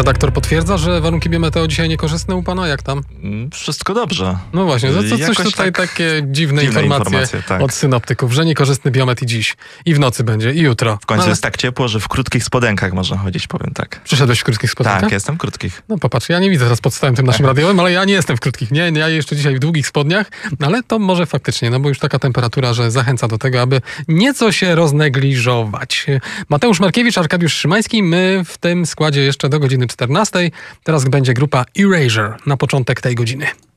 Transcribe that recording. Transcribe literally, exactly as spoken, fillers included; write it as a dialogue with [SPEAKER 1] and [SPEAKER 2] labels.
[SPEAKER 1] redaktor potwierdza, że warunki biometeo dzisiaj niekorzystne u pana? Jak tam?
[SPEAKER 2] Wszystko dobrze.
[SPEAKER 1] No właśnie, to, to coś
[SPEAKER 2] Jakoś
[SPEAKER 1] tutaj
[SPEAKER 2] tak
[SPEAKER 1] takie dziwne,
[SPEAKER 2] dziwne
[SPEAKER 1] informacje,
[SPEAKER 2] informacje, tak.
[SPEAKER 1] od synoptyków, że niekorzystny biomet i dziś, i w nocy będzie, i jutro.
[SPEAKER 2] W końcu
[SPEAKER 1] No,
[SPEAKER 2] jest tak ciepło, że w krótkich spodenkach można chodzić, powiem tak.
[SPEAKER 1] Przyszedłeś w krótkich spodenkach?
[SPEAKER 2] Tak, jestem w krótkich.
[SPEAKER 1] No popatrz, ja nie widzę teraz pod stałym tym naszym radiowym, ale ja nie jestem w krótkich. Nie, ja jeszcze dzisiaj w długich spodniach, ale to może faktycznie, no bo już taka temperatura, że zachęca do tego, aby nieco się roznegliżować. Mateusz Markiewicz, Arkadiusz Szymański, my w tym składzie jeszcze do godziny czternastej. Teraz będzie grupa Erasure na początek tej godziny.